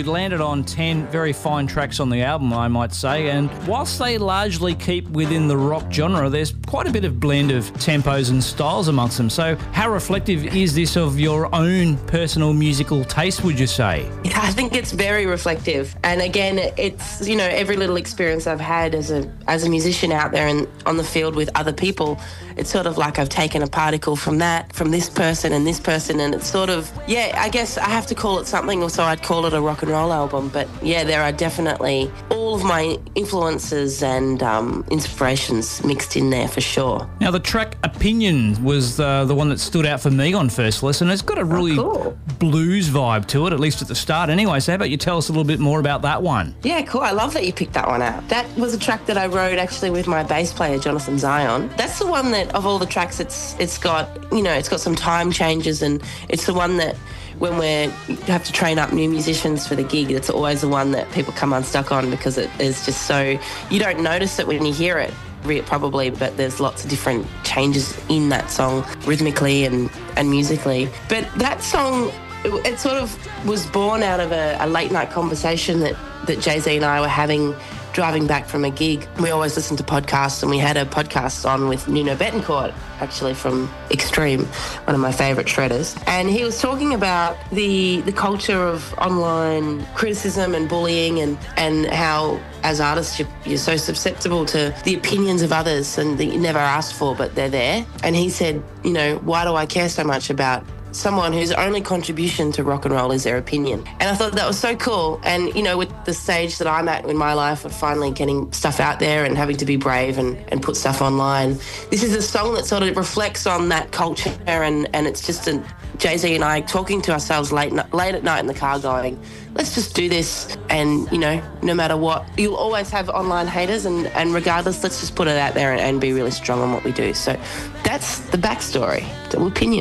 you'd landed on 10 very fine tracks on the album, I might say, and whilst they largely keep within the rock genre, there's quite a bit of blend of tempos and styles amongst them. So how reflective is this of your own personal musical taste, would you say? Yeah, I think it's very reflective. And again, it's, you know, every little experience I've had as a musician out there and on the field with other people, it's sort of like I've taken a particle from that, from this person, and it's sort of, yeah, I guess I have to call it something, or so I'd call it a rock and roll album. But yeah, there are definitely all of my influences and inspirations mixed in there for sure. Now, the track Opinion was the one that stood out for me on first listen. It's got a really blues vibe to it, at least at the start anyway. So how about you tell us a little bit more about that one? Yeah, cool. I love that you picked that one out. That was a track that I wrote actually with my bass player, Jonathan Zion. That's the one that, of all the tracks, it's got, you know, it's got some time changes, and it's the one that when we have to train up new musicians for the gig, it's always the one that people come unstuck on because it is just so, you don't notice it when you hear it probably, but there's lots of different changes in that song rhythmically and musically. But that song, it sort of was born out of a late night conversation that Jay-Z and I were having driving back from a gig. We always listen to podcasts, and we had a podcast on with Nuno Bettencourt, actually from Extreme, one of my favourite shredders. And he was talking about the culture of online criticism and bullying and how, as artists, you're so susceptible to the opinions of others and that you never asked for, but they're there. And he said, you know, why do I care so much about someone whose only contribution to rock and roll is their opinion? And I thought that was so cool. And, you know, with the stage that I'm at in my life of finally getting stuff out there and having to be brave and put stuff online, this is a song that sort of reflects on that culture, and it's just Jay-Z and I talking to ourselves late at night in the car going, let's just do this. And, you know, no matter what, you'll always have online haters, and regardless, let's just put it out there and be really strong on what we do. So that's the backstory, the opinion.